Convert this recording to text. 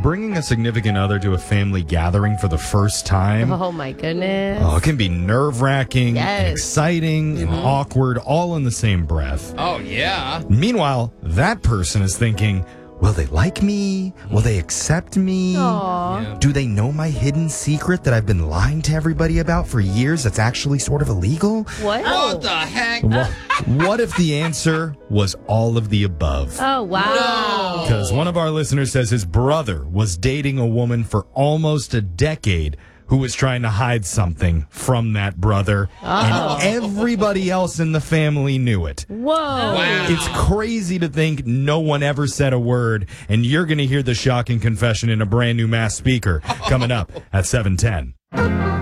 bringing a significant other to a family gathering for the first time. Oh, my goodness. Oh, it can be nerve-wracking, and Yes. exciting, and awkward, all in the same breath. Oh, yeah. Meanwhile, that person is thinking, will they like me? Will they accept me? Aw. Yeah. Do they know my hidden secret that I've been lying to everybody about for years that's actually sort of illegal? What? What the heck? What if the answer was all of the above? Oh, wow. Because one of our listeners says his brother was dating a woman for almost a decade who was trying to hide something from that brother, and everybody else in the family knew it. Whoa. Wow. It's crazy to think no one ever said a word, and you're going to hear the shocking confession in a brand new Mass Speaker coming up at 7:10.